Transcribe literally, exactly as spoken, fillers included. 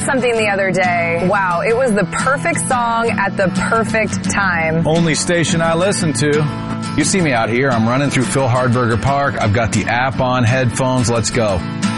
something the other day. Wow, it was the perfect song at the perfect time. Only station I listen to. You see me out here. I'm running through Phil Hardberger Park. I've got the app on, headphones. Let's go.